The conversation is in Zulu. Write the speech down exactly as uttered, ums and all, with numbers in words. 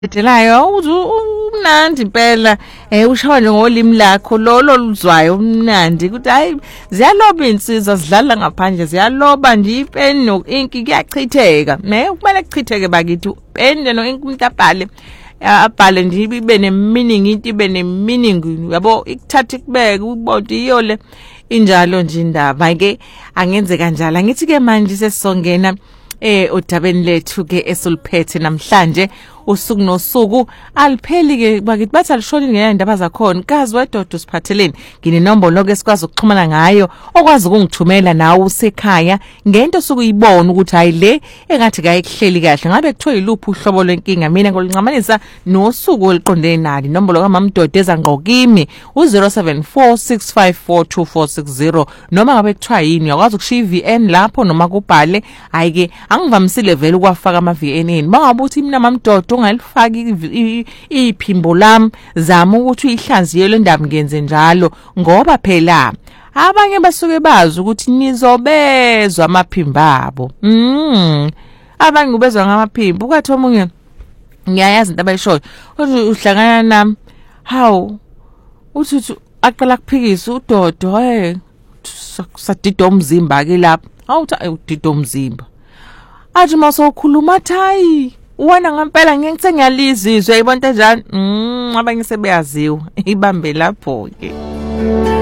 Edelayo umnandi impela eh ushawa nje ngolimi lakho lolo luzwayo umnandi ukuthi hayi ziyaloba insizwa zidlala ngaphandle ziyaloba nje ipeni no ink kuyachitheka ne kumele kuchitheke bakithi pen no ink umuntu abhale abhale nje ibe ne meaning into ibe ne meaning yabo ikuthatha ikubeke ubode iyole injalo nje indaba ke angenze kanjalo angithi ke manje sesizongena eh odabeni lethu ke esuliphethe namhlanje usuku nosuku alipheli ke bakithi bathi alishoni ngendaba zakhona kazi wedodo siphatheleni nginenombolo ke sikwazi ukuxhumana ngayo okwazi ukungithumela nawe usekhaya ngento sokuyibona ukuthi hayi le engathi kayikuhleli kahle ngabe kuthiwa yiluphi uhlobo lwenkinga mina ngolincamanisa nosuku oliqondene nali inombolo kaMamdodeza ngqokimi u zero seven four six five four two four six zero noma ngabe kuthiwa yini uyakwazi ukushiya i-V N lapho noma kubhale hayi ke angivamisile vele ukwafaka ama-V N ini bangabuthi mina Mamdodo ungalifaki iphimbo lami zama ukuthi uyihlanziye le ndaba ngenze njalo ngoba phela abanye basuke bazi ukuthi nizobezwa amaphimbo abo mm abanye ubezwa ngamaphimbo ukathi omunye ngiyayazi into abayishoyo uhlangana nami hawu uthi aqala kuphikisa uDodo hey sadida umzimba ke lapha awuthi udida umzimba athi masokhuluma thayi wena ngempela ngeke ngiyalizizwe ibonto njani mm abanye sebeyaziwa ibambe lapho ke.